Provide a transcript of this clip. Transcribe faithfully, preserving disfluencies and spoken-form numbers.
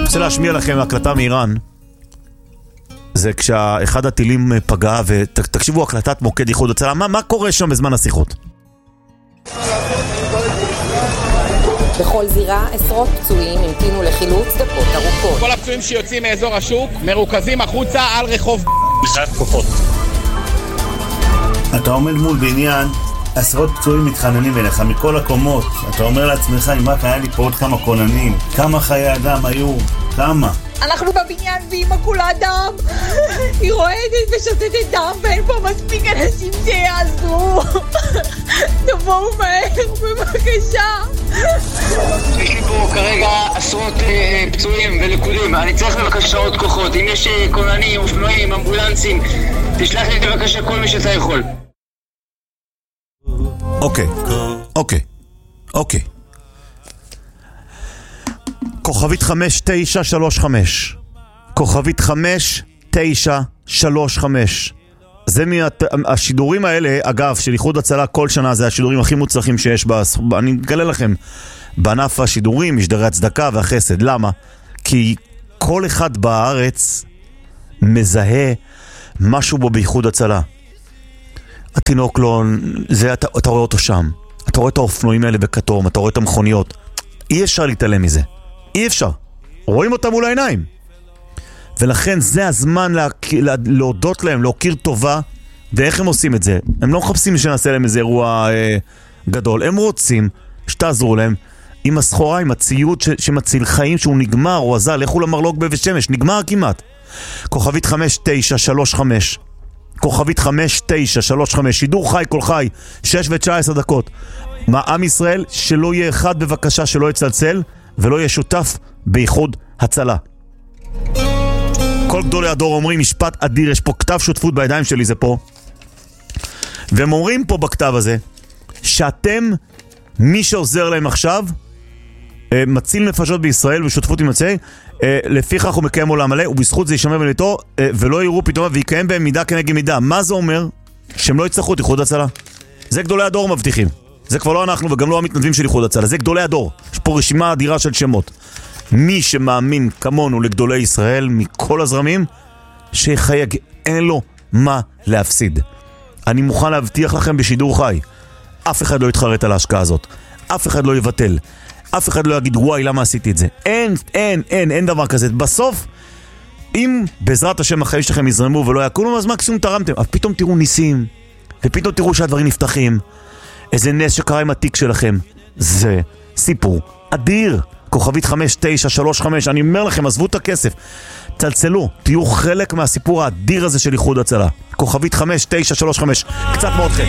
רוצה להשמיע לכם הקלטה מאיראן. זה כשאחד הטילים פגע, ותקשיבו, הקלטת מוקד איחוד הצלה. מה, מה קורה שם בזמן השיחות? בכל זירה עשרות פצועים המתינו לחילוץ דקות ארוכות. כל הפצועים שיוצאים מאזור השוק מרוכזים החוצה על רחוב מחאת כוחות. אתה עומד מול בניין, עשרות פצועים מתחננים אליך מכל הקומות. אתה אומר לעצמך, אם רק היה לי פה עוד כמה כוננים, כמה חיי אדם היו, כמה? אנחנו בבניין ואמא כולה דם, היא רועדת ושותתת דם ואין פה מספיק אנשים שיעזרו. תבואו מהר בבקשה. יש לי פה כרגע עשרות אה, פצועים ולכודים, אני צריך בבקשה עוד כוחות. אם יש כוננים, אופנועים, אמבולנסים, תשלח לי בבקשה כל מי שאתה יכול. אוקיי, אוקיי, אוקיי. כוכבית חמש תשע שלוש חמש, כוכבית חמש תשע שלוש חמש. זה מהשידורים האלה, אגב, של איחוד הצלה כל שנה, זה השידורים הכי מוצלחים שיש בה. אני אגלה לכם, בענף השידורים, משדרי הצדקה והחסד. למה? כי כל אחד בארץ מזהה משהו בו באיחוד הצלה. התינוק לא, זה, אתה, אתה רואה אותו שם. אתה רואה את האופנועים האלה בכתום, אתה רואה את המכוניות. אי אפשר להתעלם מזה. אי אפשר. רואים אותם מול העיניים. ולכן זה הזמן לה, לה, להודות להם, להוקיר טובה. ואיך הם עושים את זה? הם לא מחפשים שנעשה להם איזה אירוע אה, גדול. הם רוצים שתעזרו להם עם הסחורה, עם הציוד ש, שמציל חיים, שהוא נגמר, או עזל, לכו למרלוג בבית שמש, נגמר כמעט. כוכבית חמש תשע שלוש חמש, כוכבית חמש תשע שלוש חמש, שידור חי כל חי, שש ותשע עשרה דקות. מה, עם ישראל, שלא יהיה אחד בבקשה שלא יצלצל, ולא יהיה שותף באיחוד הצלה. כל גדולי הדור אומרים משפט אדיר, יש פה כתב שותפות בידיים שלי, זה פה. והם אומרים פה בכתב הזה, שאתם, מי שעוזר להם עכשיו, מציל נפשות בישראל ושותפות עם מצי, לפיכך הוא מקיים עולם מלא, ובזכות זה יישמר בליתו, ולא יראו פתאום, ויקיים בהם מידה כנגד מידה. מה זה אומר? שהם לא יצטרכו את איחוד הצלה. זה גדולי הדור מבטיחים. זה כבר לא אנחנו וגם לא המתנדבים של איחוד הצלה, זה גדולי הדור. יש פה רשימה אדירה של שמות. מי שמאמין כמונו לגדולי ישראל מכל הזרמים, שיחייג, אין לו מה להפסיד. אני מוכן להבטיח לכם בשידור חי, אף אחד לא יתחרט על ההשקעה הזאת, אף אחד לא יבטל, אף אחד לא יגיד וואי למה עשיתי את זה. אין, אין, אין, אין דבר כזה. בסוף, אם בעזרת השם החיים שלכם יזרמו ולא יקונו, אז מקסימום תרמתם. אז פתאום תראו ניסים, ופתאום תראו שהדברים נפתחים. איזה נס שקרה עם התיק שלכם. זה סיפור אדיר. כוכבית חמש תשע שלוש חמש, אני אומר לכם, עזבו את הכסף, צלצלו, תהיו חלק מהסיפור האדיר הזה של איחוד הצלה. כוכבית חמש תשע שלוש חמש, קצת מאוד חלק.